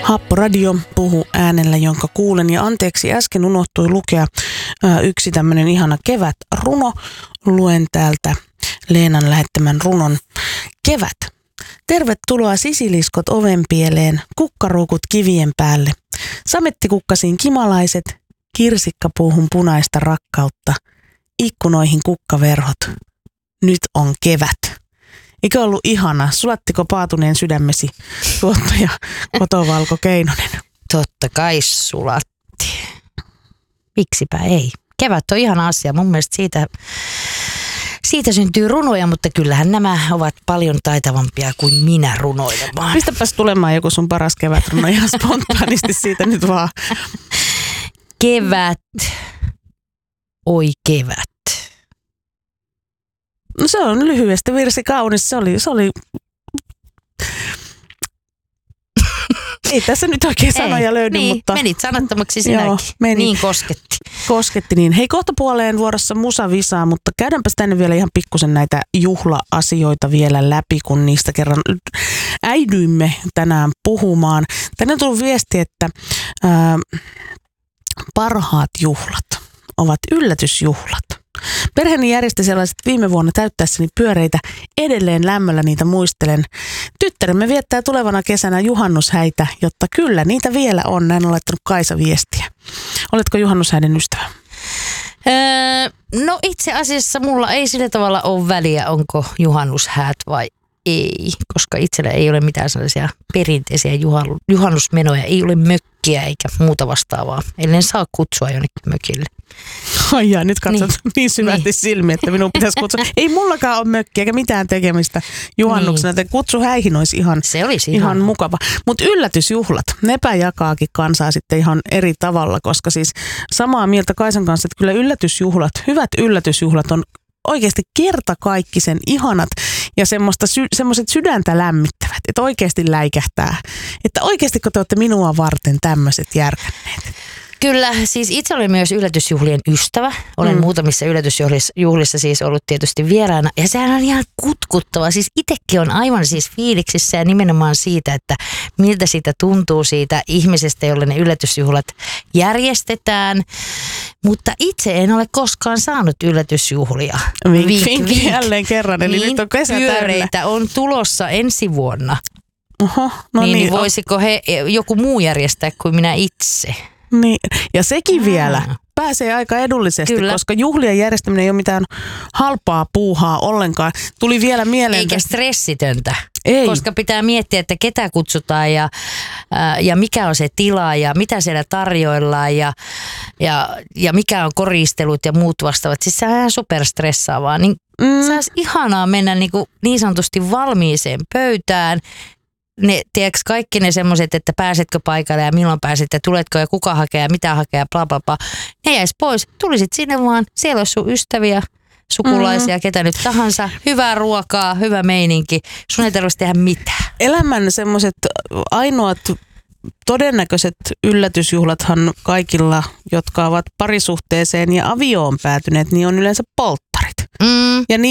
Happoradio puhuu äänellä, jonka kuulen. Ja anteeksi, äsken unohtui lukea yksi tämmöinen ihana kevätruno. Luen täältä Leenan lähettämän runon. Kevät. Tervetuloa sisiliskot ovenpieleen, kukkaruukut kivien päälle. Samettikukkasiin kimalaiset, kirsikkapuuhun punaista rakkautta, ikkunoihin kukkaverhot. Nyt on kevät. Eikö ollut ihana? Sulattiko paatuneen sydämesi, tuottaja Kotovalko Keinonen? Totta kai sulatti. Miksipä ei? Kevät on ihana asia. Mun mielestä siitä syntyy runoja, mutta kyllähän nämä ovat paljon taitavampia kuin minä runoilemaan. Pistäpäs tulemaan joku sun paras kevätruno ihan spontaanisti siitä nyt vaan. Kevät. Oi kevät. No se on lyhyesti virsi kaunis. Se oli... Ei tässä nyt oikein sanoja löydy, niin, mutta... menit sanattomaksi sinäkin. Joo, niin kosketti. Kosketti niin. Hei, kohta puoleen vuorossa musavisaa, mutta käydäänpäs tänne vielä ihan pikkusen näitä juhla-asioita vielä läpi, kun niistä kerran äidyimme tänään puhumaan. Tänne on tullut viesti, että parhaat juhlat ovat yllätysjuhlat. Perheeni järjesti sellaiset viime vuonna täyttäessäni pyöreitä. Edelleen lämmöllä niitä muistelen. Tyttäremme viettää tulevana kesänä juhannushäitä, jotta kyllä niitä vielä on. Näin on laittanut Kaisa viestiä. Oletko juhannushäiden ystävä? No itse asiassa mulla ei sillä tavalla ole väliä, onko juhannushäät vai ei. Koska itsellä ei ole mitään sellaisia perinteisiä juhannusmenoja. Ei ole mökkiä eikä muuta vastaavaa. Ellen saa kutsua jonnekin mökille. Ai jaa, nyt katsot niin syvästi silmiä, että minun pitäisi kutsua. Ei mullakaan ole mökkiä eikä mitään tekemistä juhannuksena. Niin. Kutsu häihin olisi ihan mukava. Mutta yllätysjuhlat, nepä jakaakin kansaa sitten ihan eri tavalla, koska siis samaa mieltä Kaisan kanssa, että kyllä yllätysjuhlat, hyvät yllätysjuhlat on oikeasti kertakaikkisen ihanat ja semmoiset sydäntä lämmittävät, että oikeasti läikähtää. Että oikeasti kun te olette minua varten tämmöiset järkänneet. Kyllä, siis itse olen myös yllätysjuhlien ystävä. Olen muutamissa yllätysjuhlissa siis ollut tietysti vieraana. Ja sehän on ihan kutkuttava. Siis itsekin on aivan siis fiiliksissä ja nimenomaan siitä, että miltä siitä tuntuu siitä ihmisestä, jolle ne yllätysjuhlat järjestetään. Mutta itse en ole koskaan saanut yllätysjuhlia. Vink. Jälleen kerran, eli nyt on kesä pyöreitä on tulossa ensi vuonna. Oho, no niin. Voisiko joku muu järjestää kuin minä itse? Niin, ja sekin vielä pääsee aika edullisesti, kyllä. Koska juhlien järjestäminen ei ole mitään halpaa puuhaa ollenkaan. Tuli vielä mieleen... Eikä stressitöntä, ei. Koska pitää miettiä, että ketä kutsutaan ja mikä on se tila ja mitä siellä tarjoillaan ja mikä on koristelut ja muut vastaavat. Siis se on ihan superstressaavaa. Niin se olisi ihanaa mennä niin sanotusti valmiiseen pöytään. Tiedätkö, kaikki ne semmoiset, että pääsetkö paikalle ja milloin pääset ja tuletko ja kuka hakee ja mitä hakee ja bla bla bla. Ne jäisi pois. Tulisit sinne vaan. Siellä olisi sun ystäviä, sukulaisia, ketä nyt tahansa. Hyvää ruokaa, hyvä meininki. Sun ei tarvitsisi tehdä mitään. Elämän semmoiset ainoat todennäköiset yllätysjuhlathan kaikilla, jotka ovat parisuhteeseen ja avioon päätyneet, niin on yleensä polttarit. Ja